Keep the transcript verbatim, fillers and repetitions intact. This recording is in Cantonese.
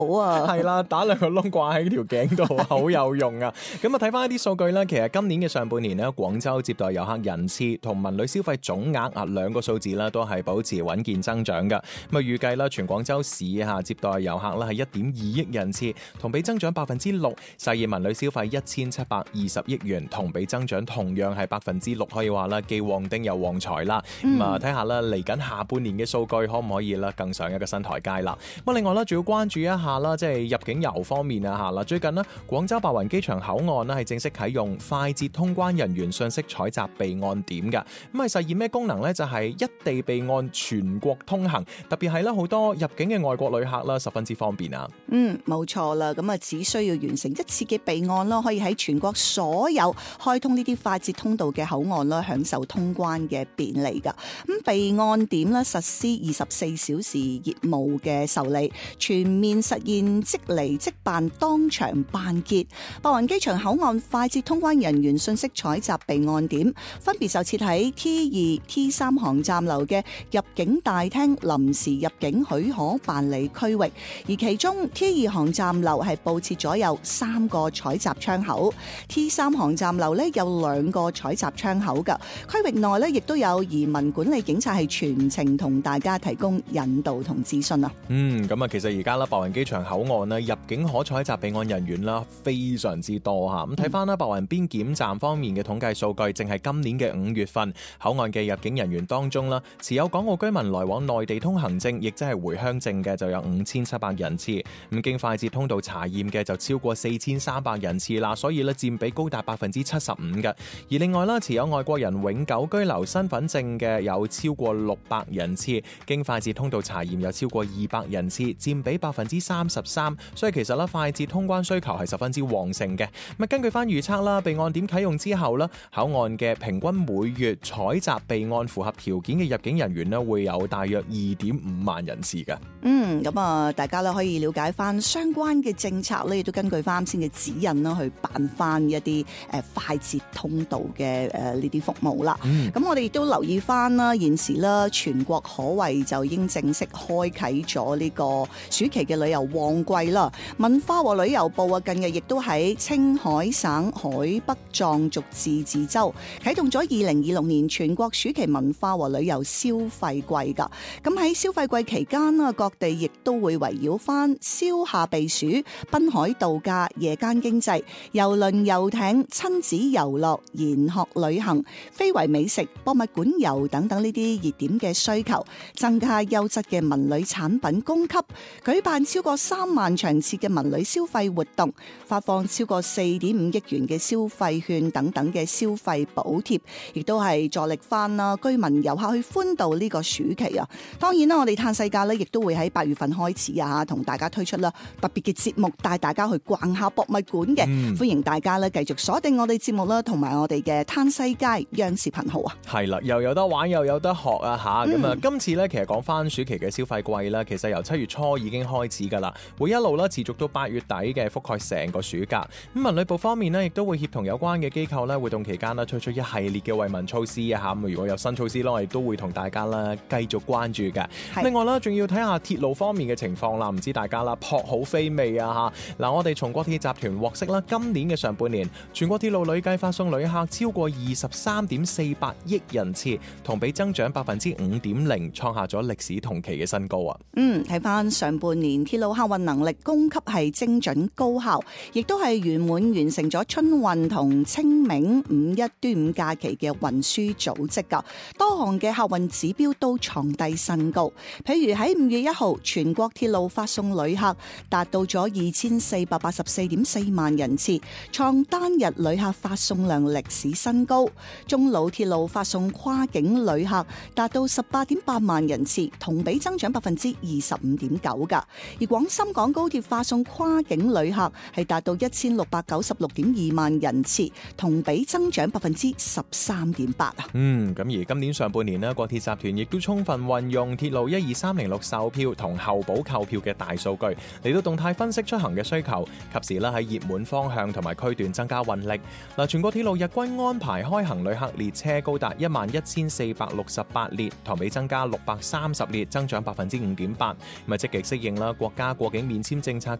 啊。 係啦，打兩個窿掛喺條頸度，好有用啊！咁啊，睇翻一啲數據咧，其實今年嘅上半年咧，廣州接待遊客人次同文旅消費總額啊兩個數字啦，都係保持穩健增長嘅。咁啊，預計啦，全廣州市下接待遊客啦係一點二億人次，同比增長百分之六，實現文旅消費一千七百二十億元，同比增長同樣係百分之六，可以話啦，既旺丁又旺財啦。咁啊、嗯，睇下啦，嚟緊下半年嘅數據可唔可以啦，更上一個新台階啦。咁另外啦，仲要關注一下啦，即係入境遊方面啊嚇啦。最近呢，廣州白雲機場口岸呢係正式啟用快捷通關人員信息採集備案點嘅。咁係實現咩功能呢？就係、是、一地備案，全國通行。特別係咧，好多入境嘅外國旅客啦，十分之方便啊。 嗯，冇錯啦。咁啊，只需要完成一次嘅備案咯，可以喺全國所有開通呢啲快捷通道嘅口岸啦，享受通關嘅便利噶。咁備案點咧，實施二十四小時業務嘅受理，全面實現即嚟即辦，當場辦結。白雲機場口岸快捷通關人員信息採集備案點分別就設喺 T 二、T 三航站樓嘅入境大廳臨時入境許可辦理區域，而其中 T 二航站樓係佈設咗有三個採集窗口， T 三航站樓咧有兩個採集窗口噶。區域內咧亦都有移民管理警察係全程同大家提供引導同資訊啊。 嗯，咁啊，其實而家啦，白雲機場口岸啦，入境可採集備案人員啦，非常之多吓。咁睇翻啦，白雲邊檢站方面嘅統計數據，淨係今年嘅五月份，口岸嘅入境人員當中啦，持有港澳居民來往內地通行證，亦即係回鄉證嘅就有五千七百人次。咁經快捷通道查驗嘅就超過四千三百人次啦，所以咧佔比高達百分之七十五嘅。而另外啦，持有外國人永久居留身份證嘅有超過六百人次，經快捷通道查驗有超過二百人次，佔比百分之三十三。所以其實咧，快捷通關需求係十分之旺盛嘅。咁根據翻預測啦，備案點啟用之後咧，口岸嘅平均每月採集備案符合條件嘅入境人員咧，會有大約二點五萬人次嘅。 嗯，咁啊，大家咧可以了解翻相關嘅政策咧，亦都根據翻啱先嘅指引啦，去辦翻一啲誒快捷通道嘅誒呢啲服務啦。咁、嗯、我哋亦都留意翻啦，現時啦全國可謂就已經正式開啟咗呢個暑期嘅旅遊旺季啦。文化和旅遊部啊，近日亦都喺青海省海北壯族自治州啟動咗二零二六年全國暑期文化和旅遊消費季噶。咁喺消費季期間啊，各地亦都會圍繞翻消夏避暑、濱海度假、夜間經濟、郵輪遊艇、親子遊樂、研學旅行、非遺美食、博物館遊等等呢啲熱點嘅需求，增加優質嘅文旅產品供給，舉辦超過三萬場次嘅文旅消費活動，發放超過四點五億元嘅消費券等等嘅消費補貼，亦都係助力翻啦居民遊客去歡度呢個暑期啊！當然啦，我哋嘆世界咧，亦都會喺八月份開始啊，同大家推出啦特別嘅節目，帶大家去逛下博物館嘅、嗯。歡迎大家咧繼續鎖定我哋節目啦，同埋我哋嘅嘆世界央視頻號啊！係啦，又有得玩又有得學啊吓！咁、嗯、啊，今次咧其實講翻暑期嘅消費季啦，其實由七月初已經開始噶啦，會一路啦持續到八月底嘅，覆蓋成個暑假。咁文旅部方面呢，亦都會協同有關嘅機構咧，活動期間呢推出一系列嘅惠民措施啊吓！咁如果有新措施啦，我哋都會同大家啦繼續關注嘅。另外啦，仲要睇下鐵路方面嘅情況啦，唔知大家啦撲好飛未啊吓！嗱，我哋從國鐵集團獲悉啦，今年嘅上半年全國鐵路累計發送旅客超過二十三點四八億人次，同比增長百分之五點零，創下咗歷史同期嘅新高啊！ 嗯，睇翻上半年鐵路客運能力供給係精準高效，亦都係圓滿完成咗春運同清明、五一、端午假期嘅運輸組織噶，多項嘅客運指標都創低新高。譬如喺五月一號，全國鐵路發送旅客達到咗二千四百八十四點四萬人次，創單日旅客發送量歷史新高。中老鐵路發送跨境旅客達到十八點八萬人次，同比增長百分之二十五點九噶。而廣深港高鐵發送跨境旅客係達到一千六百九十六點二萬人次，同比增長百分之十三點八啊。 嗯，咁而今年上半年呢，國鐵集團亦都充分運用鐵路一二三零六售票同候補購票嘅大數據，嚟到動態分析出行嘅需求，及時啦喺熱門方向同埋區段增加運力。嗱，全國鐵路日均安排開行旅客列車高達一萬一千四百六十八列，同比增加六百三十列，增長百分之五點八。咁啊，積極適應啦國家家過境免簽政策